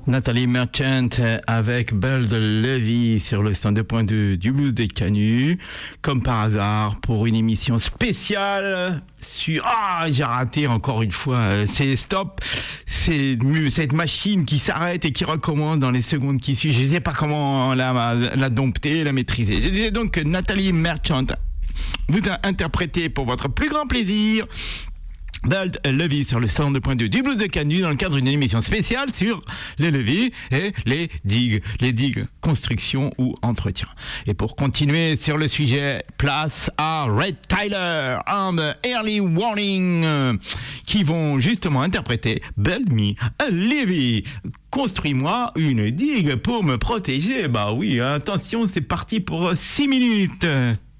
Nathalie Merchant avec Build Levy sur le 102.2 du Blues des Canuts, comme par hasard pour une émission spéciale sur... j'ai raté encore une fois, c'est stop, c'est cette machine qui s'arrête et qui recommence dans les secondes qui suivent, je ne sais pas comment la dompter, la maîtriser. Je disais donc que Nathalie Merchant vous a interprété pour votre plus grand plaisir Build Levy sur le 102.2 du Blues de Canuts dans le cadre d'une émission spéciale sur les leviers et les digues, construction ou entretien. Et pour continuer sur le sujet, place à Red Tyler and Early Warning qui vont justement interpréter Build Me a Levy. Construis-moi une digue pour me protéger. Bah oui, attention, c'est parti pour 6 minutes.